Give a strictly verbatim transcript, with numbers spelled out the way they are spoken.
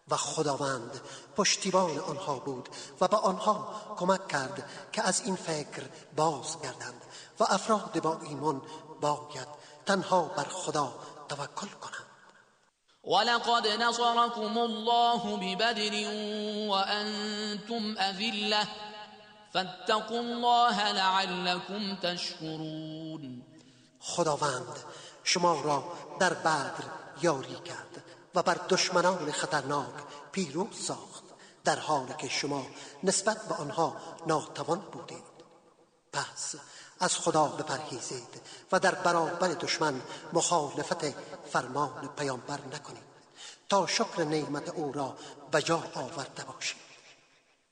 و خداوند پشتیبان آنها بود و به آنها کمک کرد که از این فکر باز گردند و افراد با ایمان باید تنها بر خدا توکل کنند. ولقد نصركم الله ببدر وأنتم أذلة فاتقوا الله لعلكم تشكرون. خداوند شما را در بدر یاری کرد و بر دشمنان خطرناک پیروز ساخت در حالی که شما نسبت به آنها ناتوان بودید. پس از خدا بپرهیزید و در برابر دشمن مخالفت فرمان پیامبر نکنید تا شکر نعمت او را به جا آورده باشید.